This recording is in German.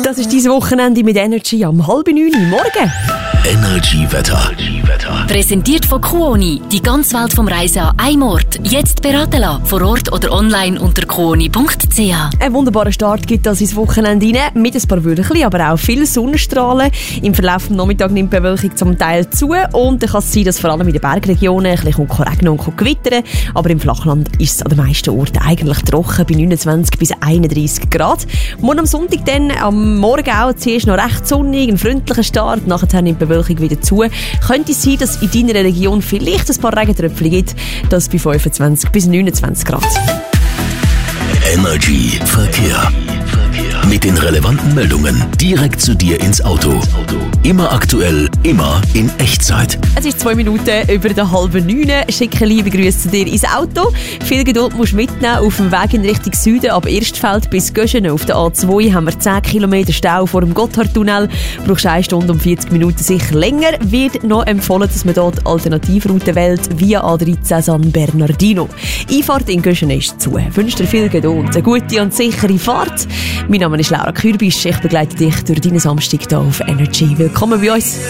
Das ist dieses Wochenende mit Energy am 8:30 morgen. Energy Wetter. Präsentiert von Kuoni. Die ganze Welt vom Reisen an einem Ort. Jetzt beraten lassen. Vor Ort oder online unter kuoni.ch. Ein wunderbarer Start gibt das ins Wochenende rein, mit ein paar Wölkchen, aber auch viele Sonnenstrahlen. Im Verlauf des Nachmittags nimmt die Bewölkung zum Teil zu und dann kann es sein, dass vor allem in den Bergregionen ein bisschen regnen und gewittern. Aber im Flachland ist es an den meisten Orten eigentlich trocken, bei 29 bis 31 Grad. Morgen am Sonntag dann, am Morgen auch, zuerst noch recht sonnig, ein freundlicher Start, nachher nimmt die Bewölkung wieder zu. Könnte es sein, dass in deiner Region vielleicht ein paar Regentröpfchen gibt, das bei 25 bis 29 Grad. Energy Verkehr. Mit den relevanten Meldungen direkt zu dir ins Auto. Immer aktuell, immer in Echtzeit. Es ist 2 Minuten über der 8:30. Schicke liebe Grüße zu dir ins Auto. Viel Geduld musst du mitnehmen auf dem Weg in Richtung Süden. Ab Erstfeld bis Göschenen auf der A2 haben wir 10 Kilometer Stau vor dem Gotthardtunnel. Brauchst 1 Stunde und 40 Minuten sicher länger. Wird noch empfohlen, dass man dort Alternativroute wählt via A13 San Bernardino. Einfahrt in Göschenen ist zu. Ich wünsche dir viel Geduld, eine gute und sichere Fahrt. Mein Name ist Laura Kürbisch. Ich begleite dich durch deinen Samstag hier auf Energy. Willkommen bei uns.